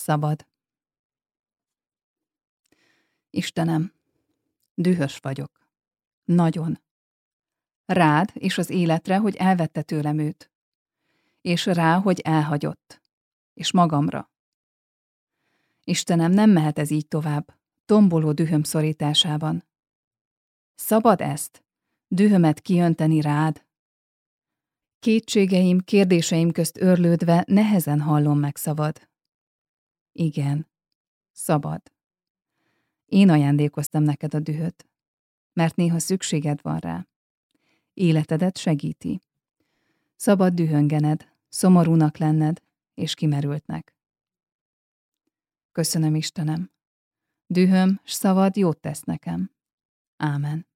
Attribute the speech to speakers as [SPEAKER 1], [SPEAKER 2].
[SPEAKER 1] Szabad. Istenem, dühös vagyok. Nagyon. Rád és az életre, hogy elvette tőlem őt. És rá, hogy elhagyott. És magamra. Istenem, nem mehet ez így tovább, tomboló dühöm szorításában. Szabad ezt, dühömet kiönteni rád? Kétségeim, kérdéseim közt őrlődve nehezen hallom meg szavad. Igen, szabad. Én ajándékoztam neked a dühöt, mert néha szükséged van rá. Életedet segíti. Szabad dühöngened, szomorúnak lenned, és kimerültnek. Köszönöm, Istenem. Dühöm s szavad jót tesz nekem. Ámen.